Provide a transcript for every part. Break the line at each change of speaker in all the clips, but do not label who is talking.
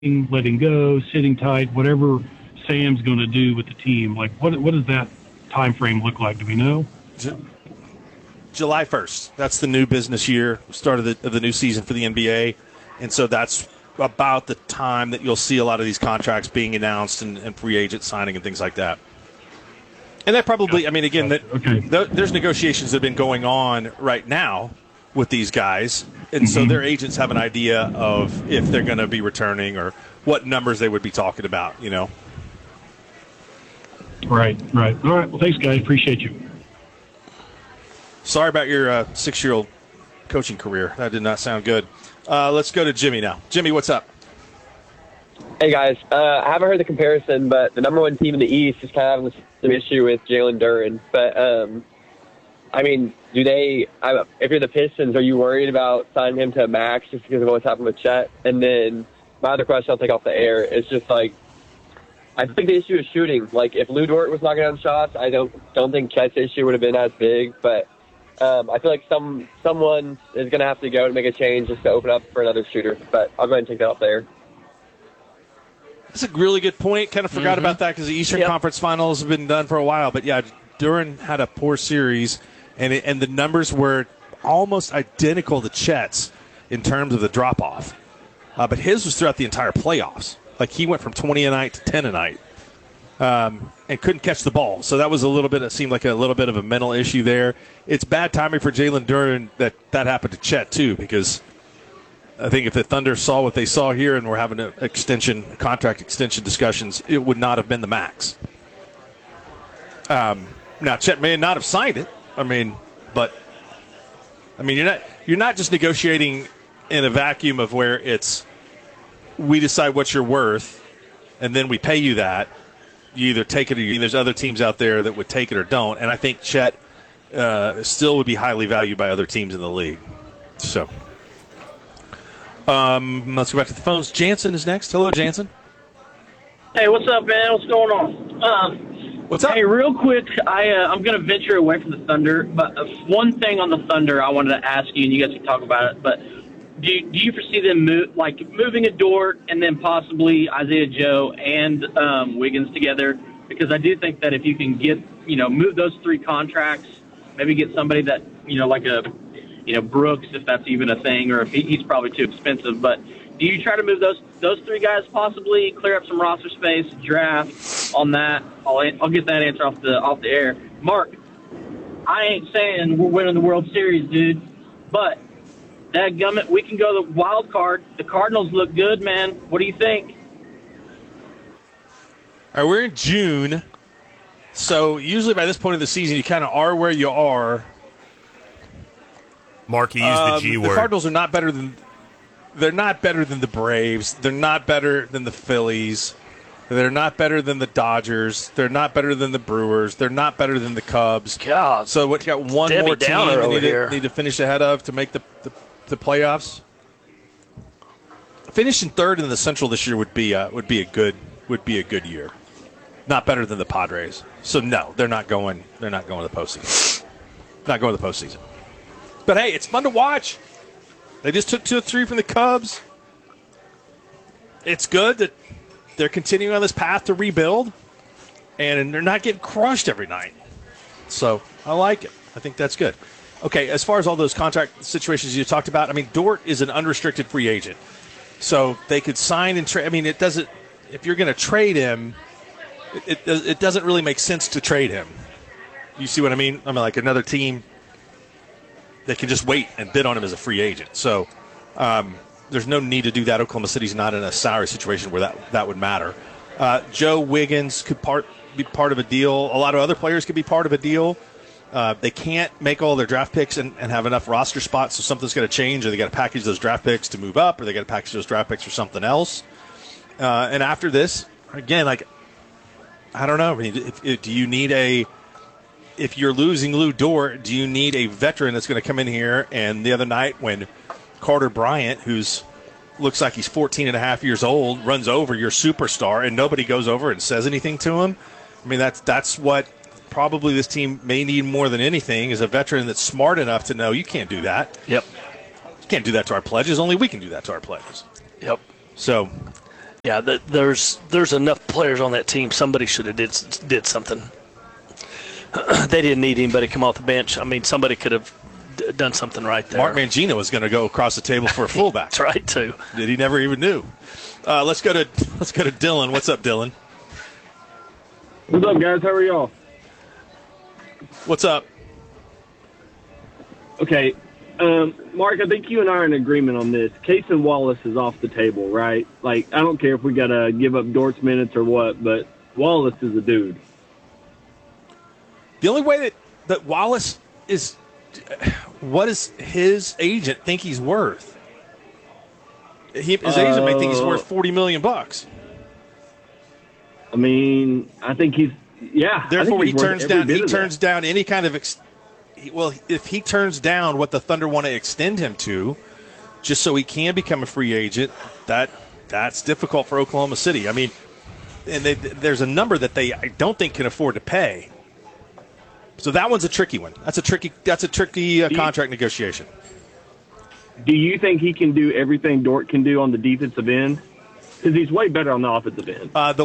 letting go, sitting tight, whatever Sam's going to do with the team? Like, what does that time frame look like? Do we know?
July 1st. That's the new business year, start of the new season for the NBA. And so that's about the time that you'll see a lot of these contracts being announced and free agent signing and things like that. And that probably, I mean, again, there's negotiations that have been going on right now with these guys. And so their agents have an idea of if they're going to be returning or what numbers they would be talking about, you know.
Right. All right. Well, thanks, guys. Appreciate you.
Sorry about your 6-year-old coaching career. That did not sound good. Let's go to Jimmy now. Jimmy, what's up?
Hey, guys. I haven't heard the comparison, but the number one team in the East is kind of having some issue with Jalen Duren. But, I mean, if you're the Pistons, are you worried about signing him to a max just because of what's happened with Chet? And then my other question I'll take off the air is just, like, I think the issue is shooting. Like, if Lou Dort was knocking down shots, I don't think Chet's issue would have been as big. But I feel like someone is going to have to go to make a change just to open up for another shooter. But I'll go ahead and take that off there.
That's a really good point. Kind of forgot about that because the Eastern Conference Finals have been done for a while. But, yeah, Duren had a poor series, and the numbers were almost identical to Chet's in terms of the drop-off. But his was throughout the entire playoffs. Like, he went from 20 a night to 10 a night and couldn't catch the ball. So that was it seemed like a little bit of a mental issue there. It's bad timing for Jalen Duren that happened to Chet, too, because I think if the Thunder saw what they saw here and were having contract extension discussions, it would not have been the max. Now, Chet may not have signed it. You're not just negotiating in a vacuum of where it's we decide what you're worth, and then we pay you that. You either take it or there's other teams out there that would take it or don't. And I think Chet still would be highly valued by other teams in the league. So. Let's go back to the phones. Jansen is next. Hello, Jansen.
Hey, what's up, man? What's going on?
What's up?
Hey, real quick, I'm going to venture away from the Thunder, but one thing on the Thunder I wanted to ask you, and you guys can talk about it, but do you foresee them moving a Dort and then possibly Isaiah Joe and Wiggins together? Because I do think that if you can move those three contracts, maybe get somebody that, like a Brooks, if that's even a thing, or if he's probably too expensive. But do you try to move those three guys, possibly clear up some roster space, draft on that? I'll get that answer off the air. Mark, I ain't saying we're winning the World Series, dude, but dadgummit, we can go the wild card. The Cardinals look good, man. What do you think?
All right, we're in June, so usually by this point of the season, you kind of are where you are.
Mark, he used the G word.
The Cardinals are not better than the Braves. They're not better than the Phillies. They're not better than the Dodgers. They're not better than the Brewers. They're not better than the Cubs.
God.
So what, you got one
Debbie
more team
Downer
you need to finish ahead of to make the playoffs? Finishing third in the Central this year would be a good year. Not better than the Padres. So no, they're not going to the postseason. Not going to the postseason. But, hey, it's fun to watch. They just took 2 or 3 from the Cubs. It's good that they're continuing on this path to rebuild, and they're not getting crushed every night. So I like it. I think that's good. Okay, as far as all those contract situations you talked about, Dort is an unrestricted free agent. So they could sign and trade. It doesn't – if you're going to trade him, it doesn't really make sense to trade him. You see what I mean? Like another team – they can just wait and bid on him as a free agent. So there's no need to do that. Oklahoma City's not in a salary situation where that would matter. Joe Wiggins could be part of a deal. A lot of other players could be part of a deal. They can't make all their draft picks and have enough roster spots, so something's going to change, or they got to package those draft picks to move up, or they got to package those draft picks for something else. And after this, again, I don't know. Do you need if you're losing Lou Dort, do you need a veteran that's going to come in here? And the other night when Carter Bryant, who's looks like he's 14 and a half years old, runs over your superstar and nobody goes over and says anything to him, that's what probably this team may need more than anything, is a veteran that's smart enough to know you can't do that.
Yep.
You can't do that to our pledges. Only we can do that to our pledges.
Yep.
So
Yeah, there's enough players on that team. Somebody should have did something. They didn't need anybody to come off the bench. I mean, somebody could have done something right there.
Mark Mangino was going to go across the table for a fullback.
That's right, too.
That he never even knew. Let's go to Dylan. What's up, Dylan?
What's up, guys? How are y'all?
What's up?
Okay, Mark, I think you and I are in agreement on this. Cason Wallace is off the table, right? Like, I don't care if we got to give up Dort's minutes or what, but Wallace is a dude.
The only way that Wallace is – what does his agent think he's worth? His agent may think he's worth $40 million.
I mean, I think he's – yeah.
Therefore, he turns
down
any kind of if he turns down what the Thunder want to extend him to, just so he can become a free agent, that's difficult for Oklahoma City. I mean, and there's a number that I don't think can afford to pay. So that one's a tricky one. That's a tricky contract negotiation.
Do you think he can do everything Dort can do on the defensive end? Because he's way better on the offensive end.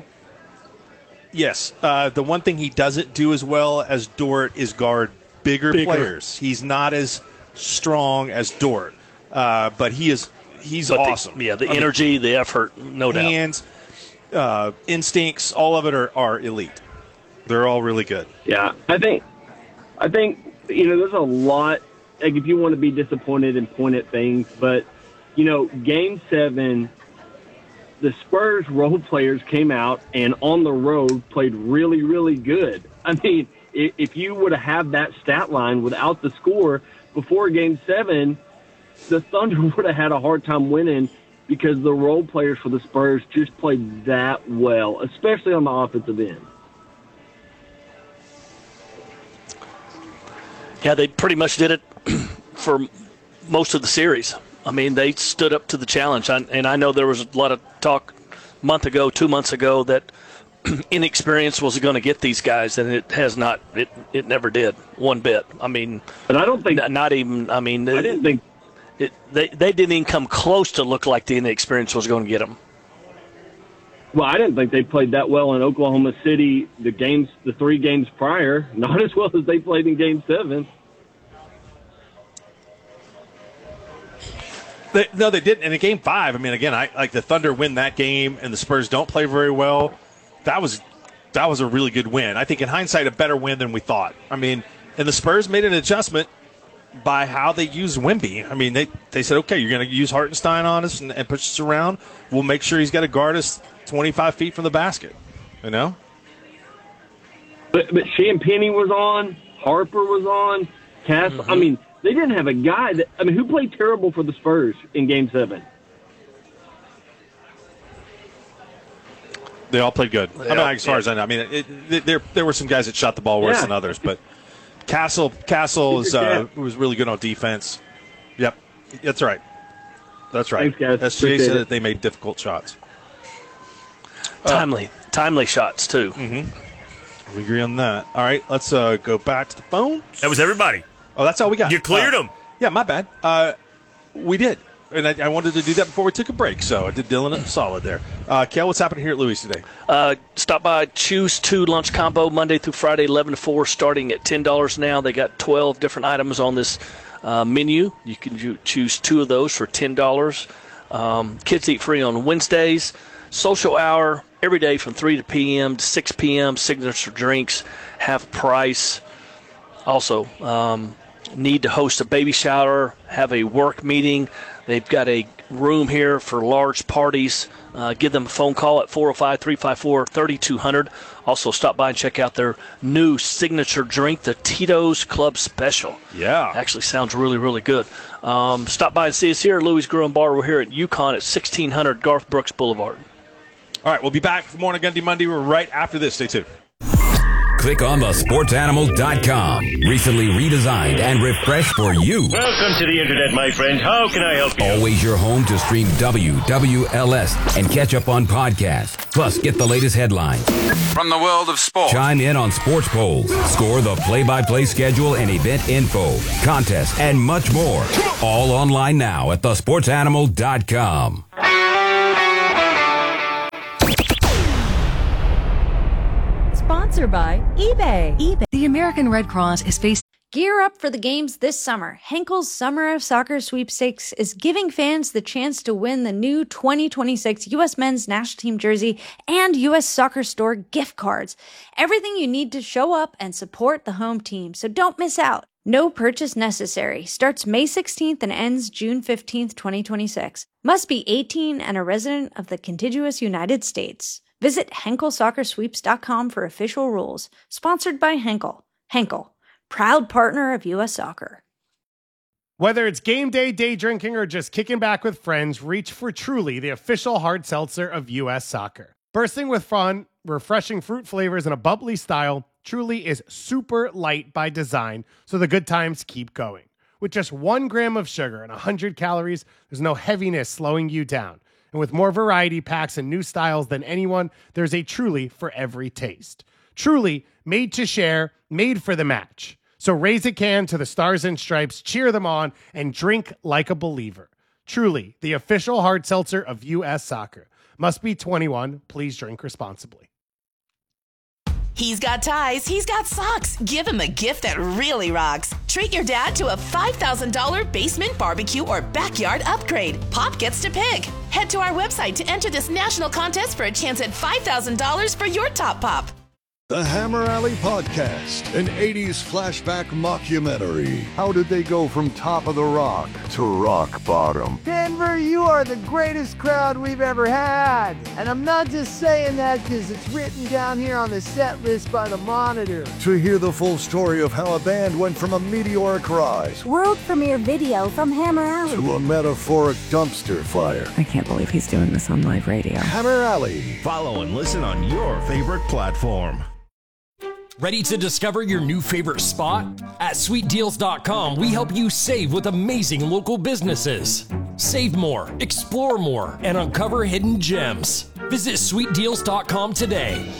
Yes. The one thing he doesn't do as well as Dort is guard bigger players. He's not as strong as Dort, but he's awesome.
The energy, the effort, no doubt.
Hands, instincts, all of it are elite. They're all really good.
Yeah, I think there's a lot. Like, if you want to be disappointed and point at things, but Game 7, the Spurs role players came out and on the road played really, really good. I mean, if you would have had that stat line without the score before Game 7, the Thunder would have had a hard time winning because the role players for the Spurs just played that well, especially on the offensive end.
Yeah, they pretty much did it for most of the series. I mean, they stood up to the challenge. And I know there was a lot of talk 2 months ago, that inexperience was going to get these guys, and it has not. It never did, one bit. I mean,
but I don't think
not even. I mean,
I didn't think
they didn't even come close to look like the inexperience was going to get them.
Well, I didn't think they played that well in Oklahoma City. The 3 games prior, not as well as they played in Game 7.
No, they didn't. And in Game 5, I mean, again, the Thunder win that game, and the Spurs don't play very well. That was a really good win. I think in hindsight, a better win than we thought. I mean, and the Spurs made an adjustment by how they used Wemby. I mean, they said, okay, you're going to use Hartenstein on us and push us around. We'll make sure he's got to guard us 25 feet from the basket. You know?
But Champagnie was on. Harper was on. Cass. Mm-hmm. I mean, they didn't have a guy who played terrible for the Spurs in Game 7?
They all played good. As far as I know. I mean, there were some guys that shot the ball worse than others, but Castle was really good on defense. Yep, that's right. That's right.
Thanks, guys.
SGA said that they made difficult shots.
Timely shots, too.
Mm-hmm. We agree on that. All right, let's go back to the phone.
That was everybody.
Oh, that's all we got.
You cleared them.
Yeah, my bad. We did. And I wanted to do that before we took a break, so I did Dylan a solid there. Kel, what's happening here at Louis today?
Stop by Choose 2 lunch combo Monday through Friday, 11 to 4, starting at $10 now. They got 12 different items on this menu. You can choose 2 of those for $10. Kids eat free on Wednesdays. Social hour every day from 3 p.m. to 6 p.m. Signature drinks, half price. Also, need to host a baby shower, have a work meeting. They've got a room here for large parties. Give them a phone call at 405-354-3200. Also, stop by and check out their new signature drink, the Tito's Club Special.
Yeah.
Actually sounds really, really good. Stop by and see us here at Louis Grill and Bar. We're here at UConn at 1600 Garth Brooks Boulevard.
All right, we'll be back for Morning Gundy Monday. We're right after this. Stay tuned.
Click on thesportsanimal.com. Recently redesigned and refreshed for you.
Welcome to the Internet, my friend. How can I help you?
Always your home to stream WWLS and catch up on podcasts. Plus, get the latest headlines
from the world of sports.
Chime in on sports polls. Score the play-by-play schedule and event info, contests, and much more. All online now at thesportsanimal.com.
Sponsored by eBay.
The American Red Cross is facing.
Gear up for the games this summer. Henkel's Summer of Soccer Sweepstakes is giving fans the chance to win the new 2026 U.S. Men's National Team jersey and U.S. Soccer Store gift cards. Everything you need to show up and support the home team, so don't miss out. No purchase necessary. Starts May 16th and ends June 15th, 2026. Must be 18 and a resident of the contiguous United States. Visit HenkelSoccerSweeps.com for official rules. Sponsored by Henkel. Henkel, proud partner of U.S. Soccer.
Whether it's game day, day drinking, or just kicking back with friends, reach for Truly, the official hard seltzer of U.S. Soccer. Bursting with fun, refreshing fruit flavors, and a bubbly style, Truly is super light by design, so the good times keep going. With just 1 gram of sugar and 100 calories, there's no heaviness slowing you down. And with more variety packs and new styles than anyone, there's a Truly for every taste. Truly, made to share, made for the match. So raise a can to the Stars and Stripes, cheer them on, and drink like a believer. Truly, the official hard seltzer of U.S. Soccer. Must be 21. Please drink responsibly.
He's got ties. He's got socks. Give him a gift that really rocks. Treat your dad to a $5,000 basement barbecue or backyard upgrade. Pop gets to pick. Head to our website to enter this national contest for a chance at $5,000 for your top pop.
The Hammer Alley Podcast, an 80s flashback mockumentary. How did they go from top of the rock to rock bottom?
Denver, you are the greatest crowd we've ever had. And I'm not just saying that because it's written down here on the set list by the Monitor.
To hear the full story of how a band went from a meteoric rise,
world premiere video from Hammer Alley,
to a metaphoric dumpster fire.
I can't believe he's doing this on live radio.
Hammer Alley.
Follow and listen on your favorite platform.
Ready to discover your new favorite spot? At SweetDeals.com, we help you save with amazing local businesses. Save more, explore more, and uncover hidden gems. Visit SweetDeals.com today.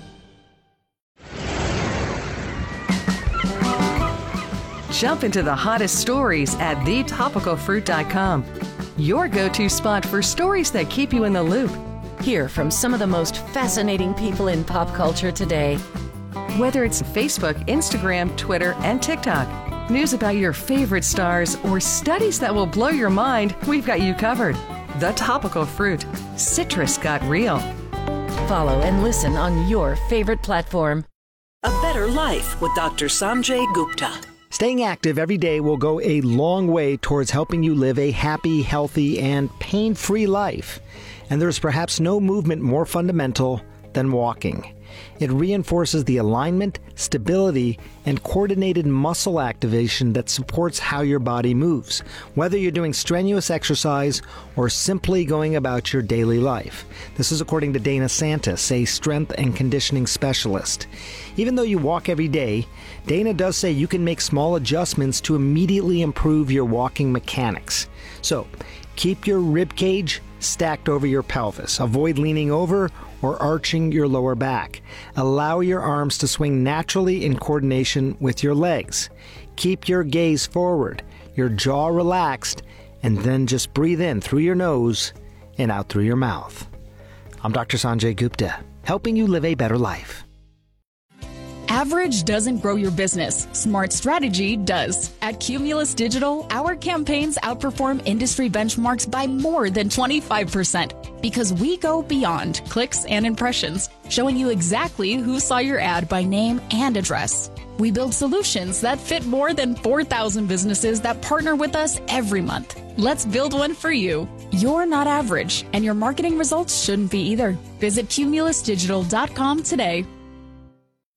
Jump into the hottest stories at TheTopicalFruit.com. Your go-to spot for stories that keep you in the loop. Hear from some of the most fascinating people in pop culture today. Whether it's Facebook, Instagram, Twitter, and TikTok, news about your favorite stars, or studies that will blow your mind, we've got you covered. The Topical Fruit. Citrus got real. Follow and listen on your favorite platform.
A Better Life with Dr. Sanjay Gupta.
Staying active every day will go a long way towards helping you live a happy, healthy, and pain-free life. And there's perhaps no movement more fundamental than walking. It reinforces the alignment, stability, and coordinated muscle activation that supports how your body moves, whether you're doing strenuous exercise or simply going about your daily life. This is according to Dana Santis, a strength and conditioning specialist. Even though you walk every day, Dana does say you can make small adjustments to immediately improve your walking mechanics. So, keep your rib cage stacked over your pelvis. Avoid leaning over or arching your lower back. Allow your arms to swing naturally in coordination with your legs. Keep your gaze forward, your jaw relaxed, and then just breathe in through your nose and out through your mouth. I'm Dr. Sanjay Gupta, helping you live a better life.
Average doesn't grow your business. Smart strategy does. At Cumulus Digital, our campaigns outperform industry benchmarks by more than 25% because we go beyond clicks and impressions, showing you exactly who saw your ad by name and address. We build solutions that fit more than 4,000 businesses that partner with us every month. Let's build one for you. You're not average, and your marketing results shouldn't be either. Visit cumulusdigital.com today.